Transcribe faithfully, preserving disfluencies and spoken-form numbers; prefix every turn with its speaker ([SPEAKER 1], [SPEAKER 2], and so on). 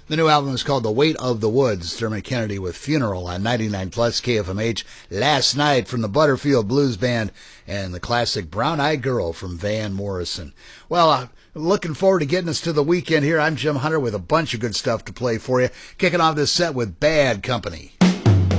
[SPEAKER 1] The new album is called The Weight of the Woods. Dermot Kennedy with Funeral on ninety-nine plus K F M H. Last Night from the Butterfield Blues Band, and the classic Brown Eyed Girl from Van Morrison. Well, uh, looking forward to getting us to the weekend here. I'm Jim Hunter with a bunch of good stuff to play for you. Kicking off this set with Bad Company.